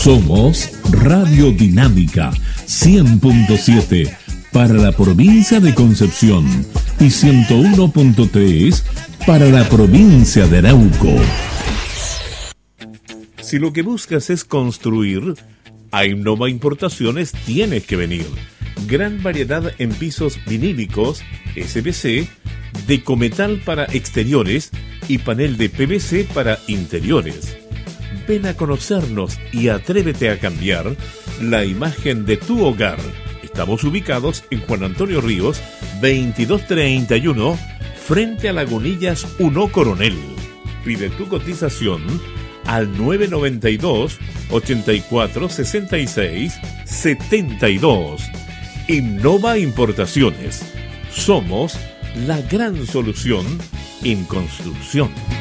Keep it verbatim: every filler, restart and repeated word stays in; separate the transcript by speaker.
Speaker 1: Somos Radio Dinámica cien punto siete para la provincia de Concepción y ciento uno punto tres para la provincia de Arauco. Si lo que buscas es construir, a Innova Importaciones tienes que venir. Gran variedad en pisos vinílicos, S P C, de cometal para exteriores y panel de P V C para interiores. Ven a conocernos y atrévete a cambiar la imagen de tu hogar. Estamos ubicados en Juan Antonio Ríos, veintidós treinta y uno, frente a Lagunillas uno Coronel. Pide tu cotización al nueve noventa y dos, ochenta y cuatro, sesenta y seis, setenta y dos. Innova Importaciones. Somos la gran solución en construcción.